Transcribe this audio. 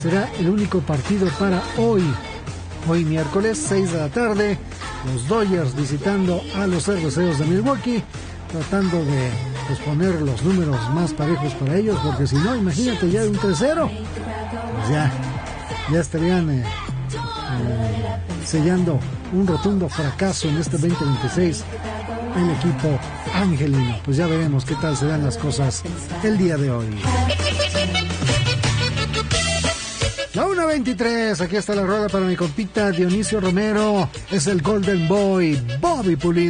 será el único partido para hoy. Hoy miércoles 6 de la tarde, los Dodgers visitando a los Cerveceros de Milwaukee, tratando de poner los números más parejos para ellos, porque si no, imagínate ya de un 3-0, pues ya estarían sellando un rotundo fracaso en este 2026 el equipo angelino. Pues ya veremos qué tal se dan las cosas el día de hoy. La 1:23, aquí está la rueda para mi compita Dionisio Romero, es el Golden Boy, Bobby Pulido.